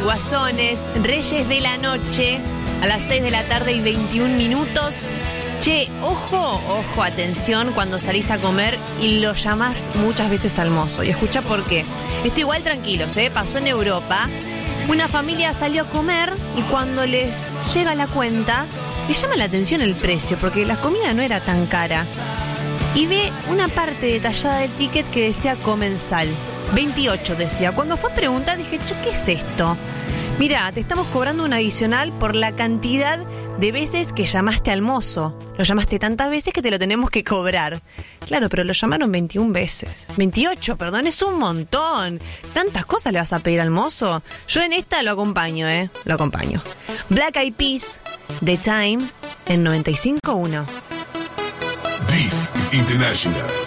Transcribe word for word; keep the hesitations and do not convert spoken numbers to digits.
Guasones, Reyes de la Noche, a las seis de la tarde y veintiún minutos. Che, ojo, ojo, atención cuando salís a comer y lo llamás muchas veces al mozo. Y escuchá por qué. Esto igual tranquilos, ¿eh? Pasó en Europa. Una familia salió a comer y cuando les llega la cuenta, les llama la atención el precio porque la comida no era tan cara. Y ve una parte detallada del ticket que decía comensal. veintiocho decía. Cuando fue a preguntar dije, che, ¿qué es esto? Mirá, te estamos cobrando un adicional por la cantidad de veces que llamaste al mozo. Lo llamaste tantas veces que te lo tenemos que cobrar. Claro, pero lo llamaron veintiuna veces. veintiocho, perdón, es un montón. ¿Tantas cosas le vas a pedir al mozo? Yo en esta lo acompaño, ¿eh? Lo acompaño. Black Eyed Peas, The Time, en noventa y cinco punto uno. This is International.